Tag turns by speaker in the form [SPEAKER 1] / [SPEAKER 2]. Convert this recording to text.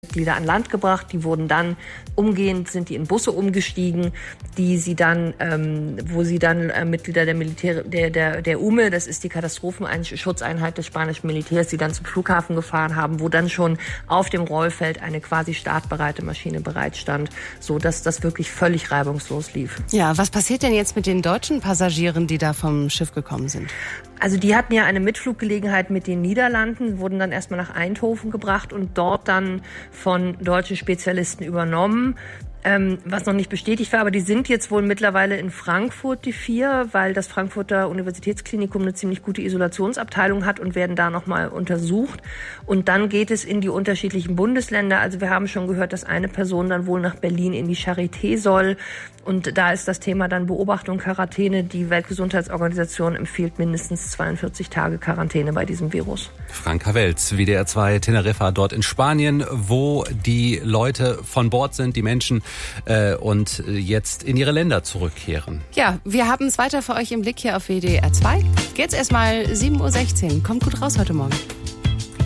[SPEAKER 1] Mitglieder an Land gebracht. Die wurden dann umgehend, sind die in Busse umgestiegen, die sie dann, wo sie dann Mitglieder der UME, das ist die Katastrophenschutzeinheit des spanischen Militärs, die dann zum Flughafen gefahren haben, wo dann schon auf dem Rollfeld eine quasi startbereite Maschine bereitstand, so dass das wirklich völlig reibungslos lief.
[SPEAKER 2] Ja, was passiert denn jetzt mit den deutschen Passagieren, die da vom Schiff gekommen sind?
[SPEAKER 1] Also die hatten ja eine Mitfluggelegenheit mit den Niederlanden, wurden dann erstmal nach Eindhoven gebracht und dort dann von deutschen Spezialisten übernommen. Was noch nicht bestätigt war, aber die sind jetzt wohl mittlerweile in Frankfurt, die 4, weil das Frankfurter Universitätsklinikum eine ziemlich gute Isolationsabteilung hat und werden da nochmal untersucht. Und dann geht es in die unterschiedlichen Bundesländer. Also wir haben schon gehört, dass eine Person dann wohl nach Berlin in die Charité soll. Und da ist das Thema dann Beobachtung, Quarantäne. Die Weltgesundheitsorganisation empfiehlt mindestens 42 Tage Quarantäne bei diesem Virus.
[SPEAKER 3] Franka Welz, WDR 2 Teneriffa, dort in Spanien, wo die Leute von Bord sind, die Menschen, und jetzt in ihre Länder zurückkehren.
[SPEAKER 2] Ja, wir haben es weiter für euch im Blick hier auf WDR 2. Jetzt erstmal 7:16 Uhr. Kommt gut raus heute Morgen.